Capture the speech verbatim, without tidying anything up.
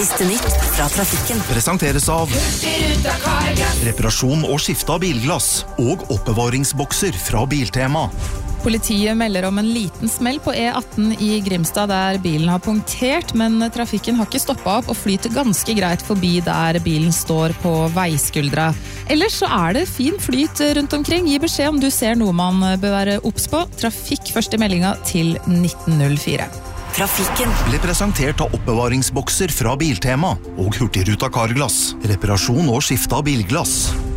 Siste nytt fra trafikken. Presenteres av reparasjon og skifte av bilglass og oppbevaringsbokser fra Biltema. Politiet melder om en liten smell på E atten i Grimstad der bilen har punktert, men trafikken har ikke stoppet opp og flyter ganske greit forbi der bilen står på veiskuldra. Ellers så er det fin flyt rundt omkring. Gi beskjed om du ser noe man bør være obs på. Trafikk først i meldinga til nitten null fire. Trafikken ble presentert av oppbevaringsbokser fra Biltema og Hurtigruta Carglass. Reparasjon og skifte av bilglass.